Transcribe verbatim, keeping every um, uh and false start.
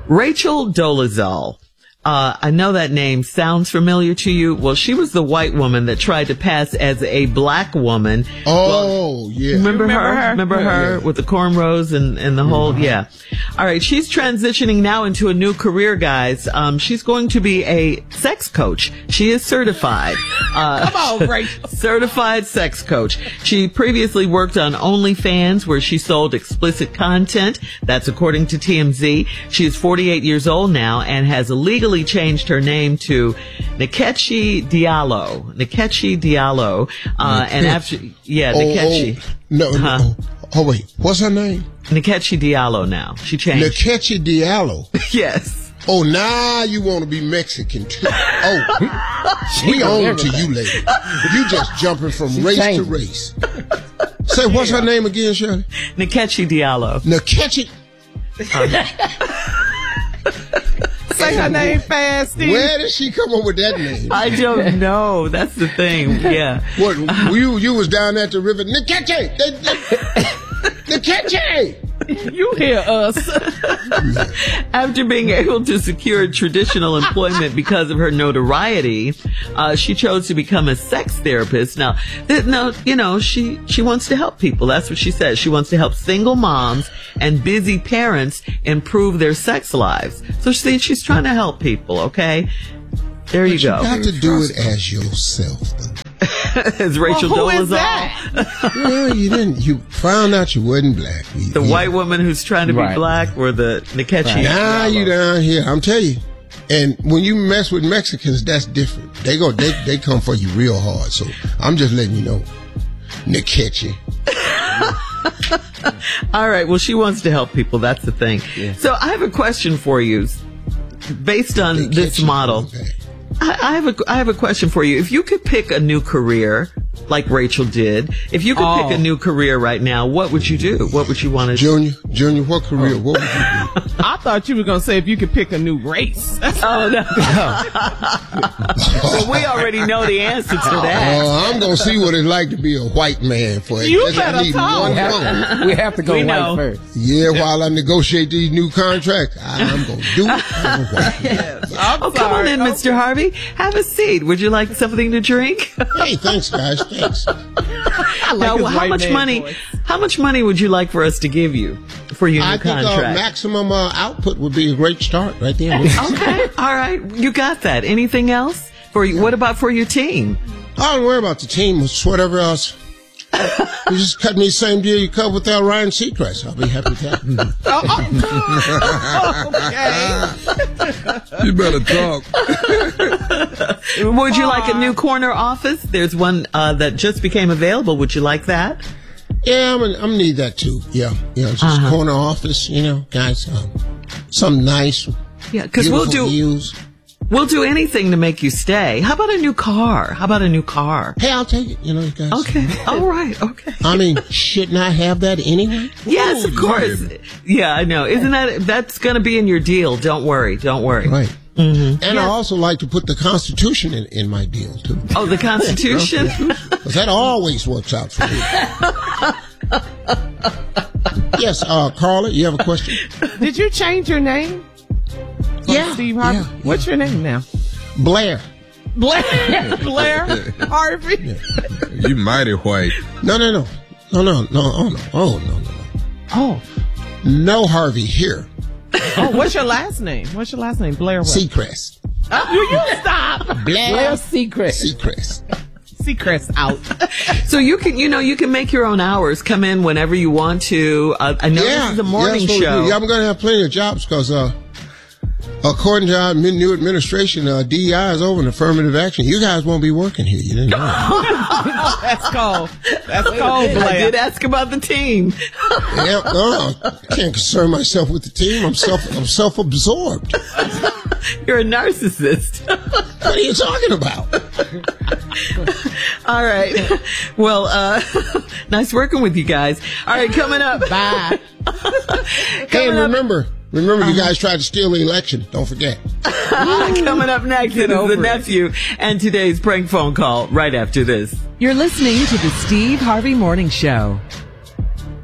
Rachel Dolezal. Uh, I know that name sounds familiar to you. Well, she was the white woman that tried to pass as a black woman. Oh, well, yeah. Remember, remember her? her? Remember yeah, her yeah. with the cornrows and, and the whole, mm-hmm. yeah. All right. She's transitioning now into a new career, guys. Um, she's going to be a sex coach. She is certified. Uh, Come on, Rachel. Certified sex coach. She previously worked on OnlyFans, where she sold explicit content. That's according to T M Z. She is forty-eight years old now and has illegally changed her name to Nkechi Diallo. Nkechi Diallo. Uh, and after, yeah, oh, Nkechi. Oh, no, huh? no. Oh, wait. What's her name? Nkechi Diallo now. She changed. Nkechi Diallo. Yes. Oh, now you want to be Mexican too. Oh, we own to you, lady. You just jumping from she race changed. to race. Say, what's yeah. her name again, Shirley? Nkechi Diallo. Nkechi. Say her name fast, Steve. Where did she come up with that name? I don't know. That's the thing. Yeah. What, you you was down at the river. Nkechi! Nkechi! You hear us. After being able to secure traditional employment because of her notoriety, uh, she chose to become a sex therapist. Now, th- no, you know, she, she wants to help people. That's what she says. She wants to help single moms and busy parents improve their sex lives. So she, she's trying to help people, okay? There but you go. You got to do it as yourself, though. As Rachel well, who Dolezal. Is that? Well, you didn't. You found out you wasn't black. You, the you, white woman who's trying to right. be black, or the Nkechi. Right. Now you down here. I'm telling you. And when you mess with Mexicans, that's different. They go. They they come for you real hard. So I'm just letting you know, Nkechi. All right. Well, she wants to help people. That's the thing. Yeah. So I have a question for you, based on Nkechi this model. Okay. I have a I have a question for you. If you could pick a new career, like Rachel did, if you could oh. pick a new career right now, what would you do? What would you want to do? Junior, Junior, what career? What would you do? I thought you were going to say if you could pick a new race. Oh, no. Well, we already know the answer to that. Uh, I'm going to see what it's like to be a white man for You just better I need talk. one We have, phone. we have to go We white know. first. Yeah, while I negotiate these new contracts, I'm going to do it. I'm white. yes. I'm Oh, come on sorry. in, Mister Harvey. Have a seat. Would you like something to drink? Hey, thanks, guys. Thanks. I like Now, his how white much man money? voice. How much money would you like for us to give you for your new I think contract? uh, maximum uh, output would be a great start right there. Okay, all right, you got that. Anything else for you? What about for your team? I don't worry about the team. It's whatever else. You just cut me the same deal you cut with uh, Ryan Seacrest. I'll be happy with that. Okay. You better talk. Would you like a new corner office? There's one uh, that just became available. Would you like that? Yeah, I'm gonna, I'm gonna need that too. Yeah, yeah, just Uh-huh. corner office, you know, guys. Um, something nice. Yeah, because we'll do views. we'll do anything to make you stay. How about a new car? How about a new car? Hey, I'll take it. You know, you guys. Okay, all right, okay. I mean, shouldn't I have that anyway? Yes, of Ooh, course. Yeah, I know. Isn't that that's going to be in your deal? Don't worry, don't worry. Right. Mm-hmm. And I also like to put the Constitution in, in my deal too, Oh, the Constitution. because that always works out for me. Yes, uh, Carla, you have a question? Did you change your name? From Yeah, Steve Harvey? yeah, yeah. What's your name now? Blair. Blair. Blair Harvey. You mighty white. No, no, no, no, no, no, oh no, oh no, no, no, Oh. no Harvey here. Oh, what's your last name? What's your last name? Blair what? Seacrest. Oh, you, you stop. Blair Blair Secret. Seacrest. Seacrest out. So you can, you know, you can make your own hours. Come in whenever you want to. Uh, I know Yeah, this is a morning yeah, that's what we show. do. Yeah, I'm going to have plenty of jobs because, uh, according to our new administration, uh, D E I is over in affirmative action. You guys won't be working here. You didn't know. That's cold. That's cold, I Blair. did ask about the team. Yeah, no, I can't concern myself with the team. I'm self, I'm self-absorbed. You're a narcissist. What are you talking about? All right. Well, uh, nice working with you guys. All right, coming up. Bye. Hey, Coming up- remember, remember, you guys tried to steal the election. Don't forget. Coming up next is over the it. nephew and today's prank phone call right after this. You're listening to the Steve Harvey Morning Show.